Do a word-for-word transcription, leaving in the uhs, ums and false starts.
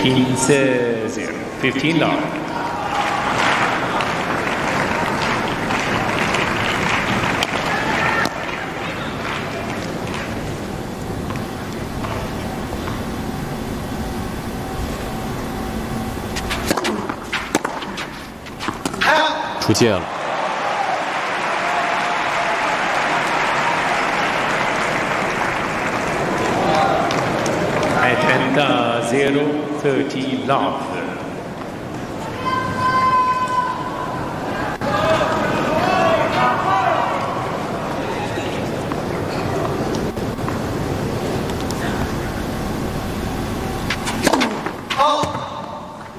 quinze zero. fifteen love. Out. 出界了。 Atlanta zero thirty love.